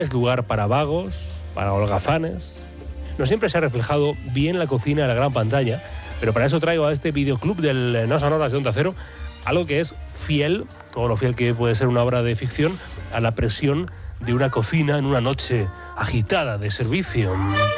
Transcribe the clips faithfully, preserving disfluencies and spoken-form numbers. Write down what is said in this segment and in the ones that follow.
es lugar para vagos, para holgazanes. No siempre se ha reflejado bien la cocina en la gran pantalla, pero para eso traigo a este videoclub del No Sonoras de Onda Cero algo que es fiel, todo lo fiel que puede ser una obra de ficción, a la presión de una cocina en una noche agitada de servicio.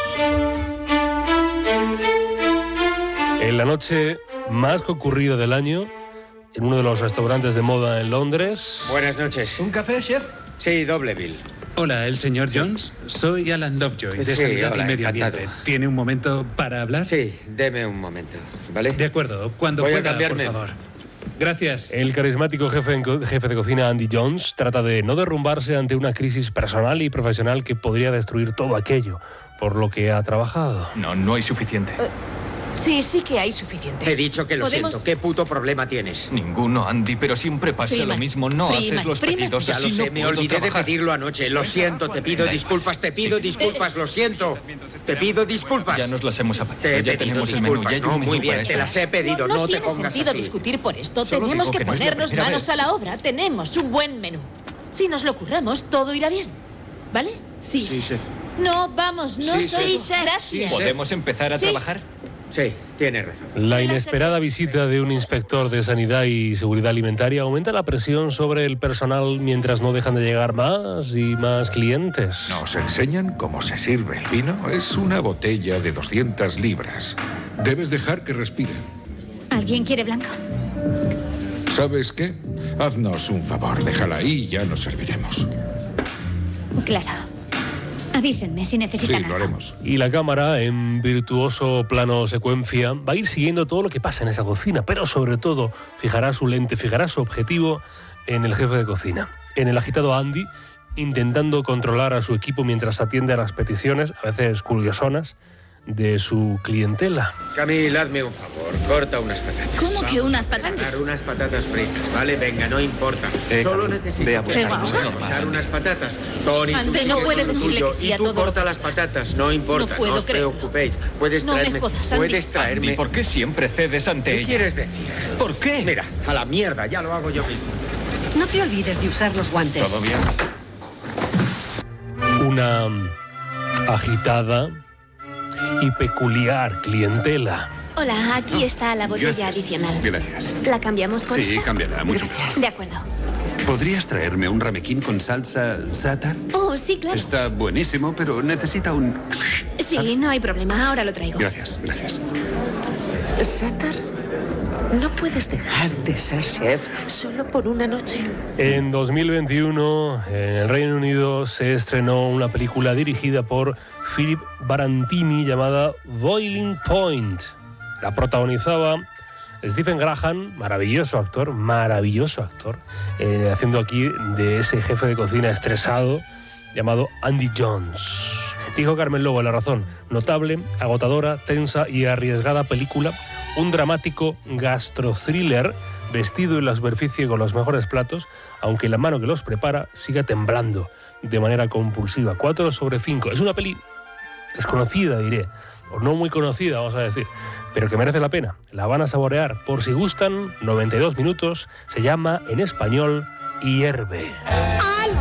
En la noche más concurrida del año, en uno de los restaurantes de moda en Londres. Buenas noches. ¿Un café, chef? Sí, doble bill. Hola, ¿el señor Jones? Soy Alan Lovejoy, de Sí, Sanidad hola, y Medio encantado. Ambiente. ¿Tiene un momento para hablar? Sí, deme un momento, ¿vale? De acuerdo, cuando Voy a pueda, cambiarme. por favor. Gracias. El carismático jefe, en co- jefe de cocina Andy Jones trata de no derrumbarse ante una crisis personal y profesional que podría destruir todo aquello por lo que ha trabajado. No, no hay suficiente. Sí, sí que hay suficiente. He dicho que lo ¿Podemos? siento. ¿Qué puto problema tienes? Ninguno, Andy, pero siempre pasa Freeman. lo mismo. No Freeman, haces los Freeman. pedidos Ya así. lo sé, no me puedo olvidé trabajar. de pedirlo anoche. Lo siento, te pido Da disculpas, te pido Sí. disculpas, lo siento. Te pido disculpas. Ya nos las hemos apagado. Te he Ya pedido tenemos el menú. disculpas, Ya hay no, un menú muy bien, para te eso. las he pedido, no, no te tiene pongas sentido así. discutir por esto. Solo Tenemos digo que que no es la ponernos primera manos vez. a la obra. Tenemos un buen menú. Si nos lo curramos, todo irá bien. ¿Vale? Sí, Sí, chef. No, vamos, no Sí, soy chef. Gracias. ¿Podemos empezar a Sí. trabajar? Sí, tienes razón. La inesperada visita de un inspector de Sanidad y Seguridad Alimentaria aumenta la presión sobre el personal mientras no dejan de llegar más y más clientes. Nos enseñan cómo se sirve el vino. Es una botella de doscientas libras. Debes dejar que respiren. ¿Alguien quiere blanco? ¿Sabes qué? Haznos un favor, déjala ahí y ya nos serviremos. Claro. Avísenme si Sí, necesitan lo algo. haremos. Y la cámara, en virtuoso plano secuencia, va a ir siguiendo todo lo que pasa en esa cocina, pero sobre todo fijará su lente, fijará su objetivo en el jefe de cocina, en el agitado Andy, intentando controlar a su equipo mientras atiende a las peticiones, a veces curiosonas, de su clientela. Camille, hazme un favor, corta unas patatas. ¿Cómo que Vamos unas a preparar patatas? unas patatas fritas, ¿vale? Venga, no importa. Eh, Solo Camille, necesito ve a que buscar vamos unas a patatas. cortar unas patatas. Tony, Ande, tú no sigue puedes con lo decirle tuyo. que sí Y a tú todo lo corta que- las patatas, no importa. No puedo os creerlo. preocupéis. Puedes No me traerme, jodas, Andy. puedes Andy, traerme. ¿por qué siempre cedes ante ¿Qué ella? quieres decir? ¿Por qué? Mira, a la mierda, ya lo hago yo mismo. No te olvides de usar los guantes. ¿Todo bien? Una agitada y peculiar clientela. Hola, aquí está la botella Gracias. adicional. Gracias. ¿La cambiamos por Sí, esta? cámbiala, mucho mejor. De acuerdo. ¿Podrías traerme un ramequín con salsa sátar? Oh, sí, claro. Está buenísimo, pero necesita un... Sí, no hay problema. Ahora lo traigo. Gracias, gracias. ¿Sátar? No puedes dejar de ser chef solo por una noche. En dos mil veintiuno, en el Reino Unido, se estrenó una película dirigida por Philip Barantini llamada Boiling Point. La protagonizaba Stephen Graham, maravilloso actor, maravilloso actor, eh, haciendo aquí de ese jefe de cocina estresado llamado Andy Jones. Dijo Carmen Lobo en La Razón: notable, agotadora, tensa y arriesgada película, un dramático gastro-thriller vestido en la superficie con los mejores platos, aunque la mano que los prepara siga temblando de manera compulsiva. cuatro sobre cinco. Es una peli desconocida, diré, o no muy conocida, vamos a decir, pero que merece la pena. La van a saborear. Por si gustan, noventa y dos minutos. Se llama en español Hierve.